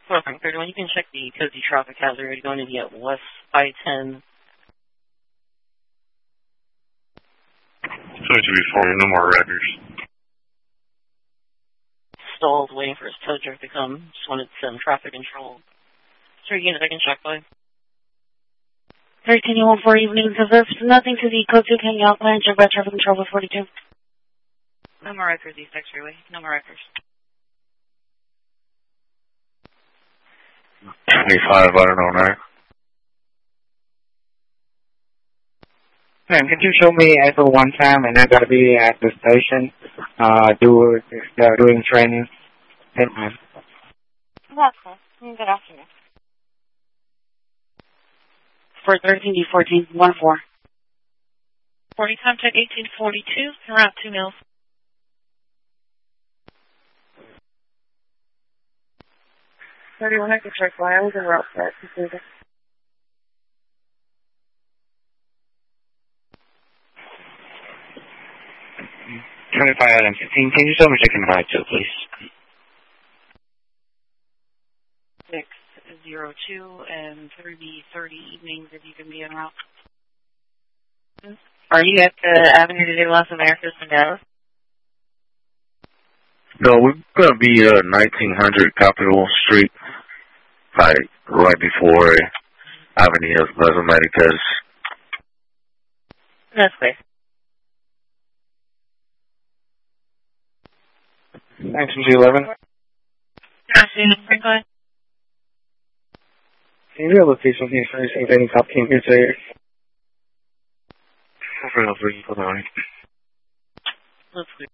Frank 31, you can check the Cozy traffic hazard going to be at West I-10. So to be formed, no more records. Stalled, waiting for his tow truck to come. Just wanted some traffic control. 3 units I can check by. 13-1-4 evenings of this. Nothing to the code 2 hanging out plan. Check by traffic control with 42. No more records, East X-Freeway. No more records. 25, I don't know now. Ma'am, could you show me April 1 time and I gotta be at the station doing training? Thank you. That's cool. Good afternoon. For 13D14, 1-4. 40 time check 1842, around 2 mils. I can check why I was in route set. 25 out of 15. Can you show me chicken pie too, please? 602 and 3B30 evenings if you can be en route. Are you at the Avenue de Las Americas in Dallas? No, we're going to be 1900 Capitol Street, like right before Avenue of Las Americas. That's clear. 1911. Franklin. Can you have a location here for any cop came here today? Hold on. Let's see.